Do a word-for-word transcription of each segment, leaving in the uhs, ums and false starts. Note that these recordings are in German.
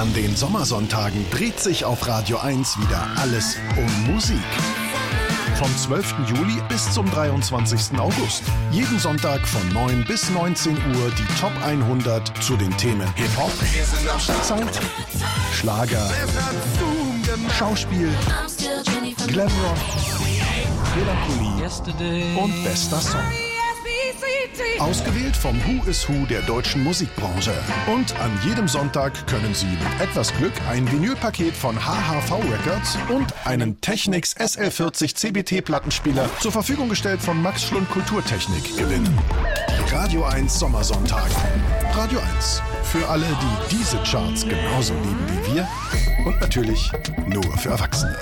An den Sommersonntagen dreht sich auf Radio eins wieder alles um Musik. Vom zwölften Juli bis zum dreiundzwanzigsten August. Jeden Sonntag von neun bis neunzehn Uhr die Top hundert zu den Themen Hip-Hop, Sound, Schlager, Schauspiel, Glamrock, Melancholie und bester Song. Ausgewählt vom Who is Who der deutschen Musikbranche. Und an jedem Sonntag können Sie mit etwas Glück ein Vinylpaket von H H V Records und einen Technics S L vierzig C B T-Plattenspieler zur Verfügung gestellt von Max Schlund Kulturtechnik gewinnen. Radio eins Sommersonntag. Radio eins. Für alle, die diese Charts genauso lieben wie wir. Und natürlich nur für Erwachsene.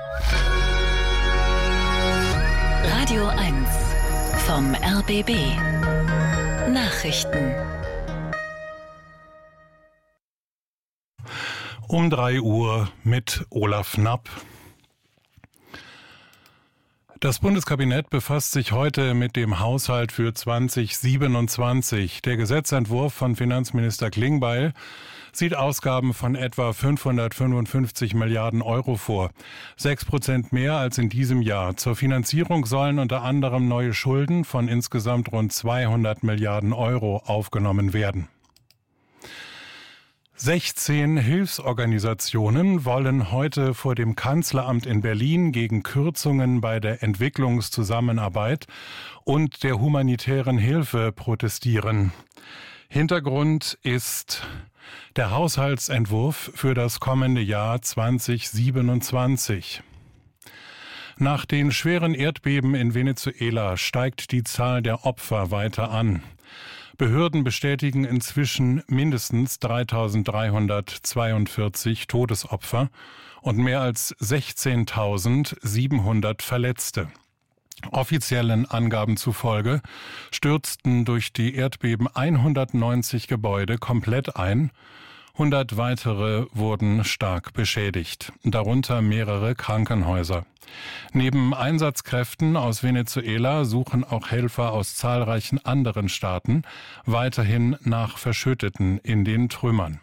Radio eins vom R B B. Nachrichten. Um drei Uhr mit Olaf Knapp. Das Bundeskabinett befasst sich heute mit dem Haushalt für zwanzig siebenundzwanzig. Der Gesetzentwurf von Finanzminister Klingbeil sieht Ausgaben von etwa fünfhundertfünfundfünfzig Milliarden Euro vor. Sechs Prozent mehr als in diesem Jahr. Zur Finanzierung sollen unter anderem neue Schulden von insgesamt rund zweihundert Milliarden Euro aufgenommen werden. sechzehn Hilfsorganisationen wollen heute vor dem Kanzleramt in Berlin gegen Kürzungen bei der Entwicklungszusammenarbeit und der humanitären Hilfe protestieren. Hintergrund ist der Haushaltsentwurf für das kommende Jahr zwanzig siebenundzwanzig. Nach den schweren Erdbeben in Venezuela steigt die Zahl der Opfer weiter an. Behörden bestätigen inzwischen mindestens dreitausenddreihundertzweiundvierzig Todesopfer und mehr als sechzehntausendsiebenhundert Verletzte. Offiziellen Angaben zufolge stürzten durch die Erdbeben hundertneunzig Gebäude komplett ein, hundert weitere wurden stark beschädigt, darunter mehrere Krankenhäuser. Neben Einsatzkräften aus Venezuela suchen auch Helfer aus zahlreichen anderen Staaten weiterhin nach Verschütteten in den Trümmern.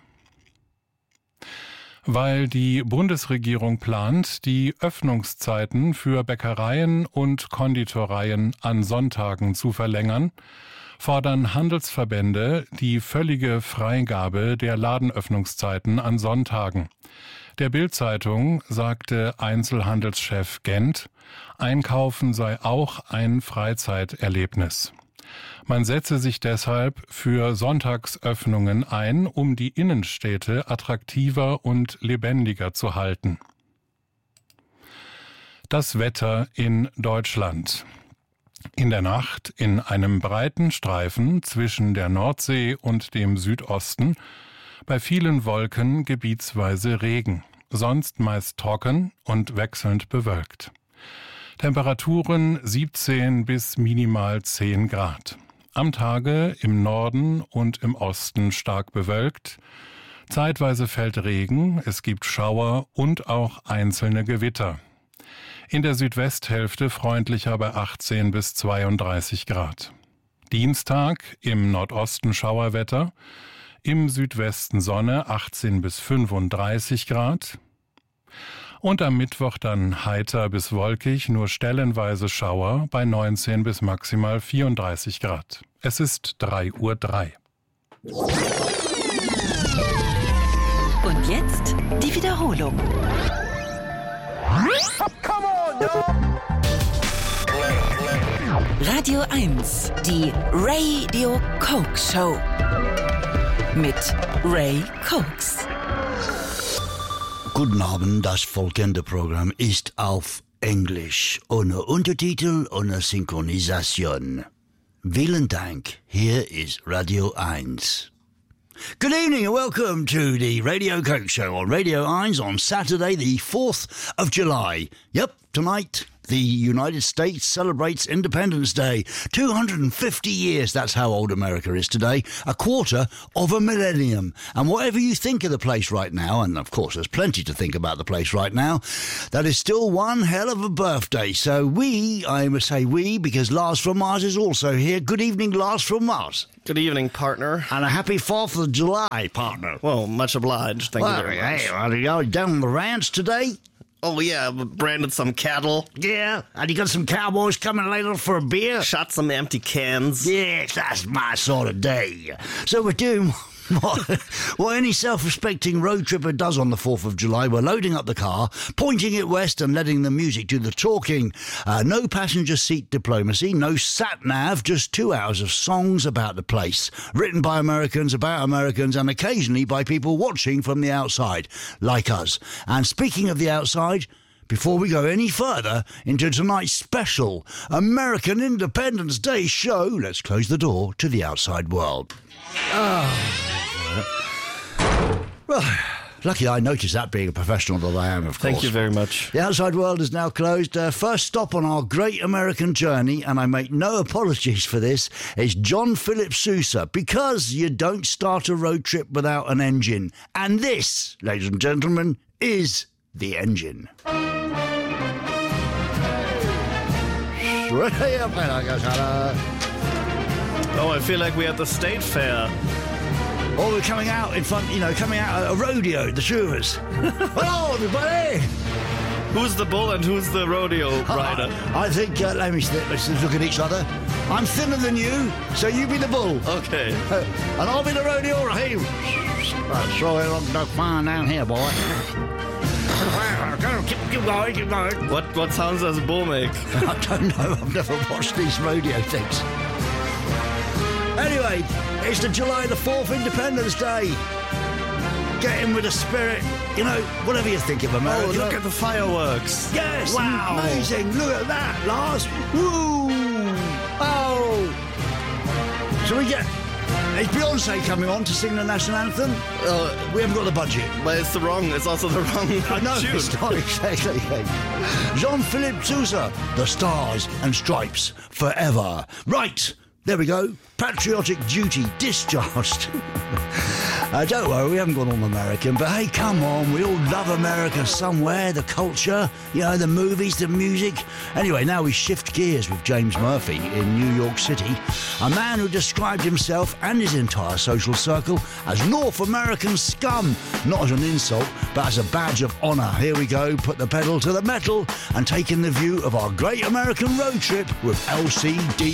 Weil die Bundesregierung plant, die Öffnungszeiten für Bäckereien und Konditoreien an Sonntagen zu verlängern, fordern Handelsverbände die völlige Freigabe der Ladenöffnungszeiten an Sonntagen. Der Bild-Zeitung sagte Einzelhandelschef Gent, Einkaufen sei auch ein Freizeiterlebnis. Man setze sich deshalb für Sonntagsöffnungen ein, um die Innenstädte attraktiver und lebendiger zu halten. Das Wetter in Deutschland. In der Nacht in einem breiten Streifen zwischen der Nordsee und dem Südosten, bei vielen Wolken gebietsweise Regen, sonst meist trocken und wechselnd bewölkt. Temperaturen siebzehn bis minimal zehn Grad. Am Tage im Norden und im Osten stark bewölkt. Zeitweise fällt Regen, es gibt Schauer und auch einzelne Gewitter. In der Südwesthälfte freundlicher bei achtzehn bis zweiunddreißig Grad. Dienstag im Nordosten Schauerwetter, im Südwesten Sonne achtzehn bis fünfunddreißig Grad. Und am Mittwoch dann heiter bis wolkig, nur stellenweise Schauer bei neunzehn bis maximal vierunddreißig Grad. Es ist drei Uhr drei. Und jetzt die Wiederholung. Radio eins, die Radio Coke Show. Mit Ray Cokes. Guten Abend, das folgende Programm ist auf Englisch, ohne Untertitel, ohne Synchronisation. Vielen Dank, hier ist Radio eins. Good evening and welcome to the Radio Coke Show on Radio eins on Saturday the fourth of July. Yep, tonight the United States celebrates Independence Day. two hundred fifty years, that's how old America is today. A quarter of a millennium. And whatever you think of the place right now, and of course there's plenty to think about the place right now, that is still one hell of a birthday. So we, I must say we, because Lars from Mars is also here. Good evening, Lars from Mars. Good evening, partner. And a happy fourth of July, partner. Well, much obliged. Thank well, you very much. Hey, are you down on the ranch today? Oh, yeah, branded some cattle. Yeah, and you got some cowboys coming later for a beer? Shot some empty cans. Yes, that's my sort of day. So we're doing what, what any self-respecting road tripper does on the fourth of July. We're loading up the car, pointing it west and letting the music do the talking. Uh, no passenger seat diplomacy, no sat-nav, just two hours of songs about the place, written by Americans, about Americans, and occasionally by people watching from the outside, like us. And speaking of the outside, before we go any further into tonight's special American Independence Day show, let's close the door to the outside world. Oh. Well, lucky I noticed that, being a professional that I am, of course. Thank you very much. The outside world is now closed. Uh, first stop on our great American journey, and I make no apologies for this, is John Philip Sousa, because you don't start a road trip without an engine. And this, ladies and gentlemen, is the engine. Oh, I feel like we're at the state fair. Oh, we're coming out in front, you know, coming out at a rodeo, the two of us. Hello, everybody! Who's the bull and who's the rodeo rider? Uh, I think, uh, let me let's look at each other. I'm thinner than you, so you be the bull. Okay. Uh, and I'll be the rodeo rider. Right, so it'll go fine down here, boy. Keep, keep going, keep going. What, what sounds does a bull make? I don't know, I've never watched these rodeo things. Anyway, it's the July the fourth, Independence Day. Get in with the spirit. You know, whatever you think of America. Oh, look at the fireworks. Yes, wow. Amazing. Look at that, Lars. Woo. Oh. So we get... Is Beyonce coming on to sing the national anthem? Uh, we haven't got the budget. But it's the wrong, it's also the wrong I know, tune. It's not exactly. Jean-Philippe Sousa, The Stars and Stripes Forever. Right. There we go. Patriotic duty discharged. uh, don't worry, we haven't gone all American, but hey, come on, we all love America somewhere, the culture, you know, the movies, the music. Anyway, now we shift gears with James Murphy in New York City, a man who described himself and his entire social circle as North American scum, not as an insult, but as a badge of honour. Here we go, put the pedal to the metal and taking the view of our great American road trip with L C D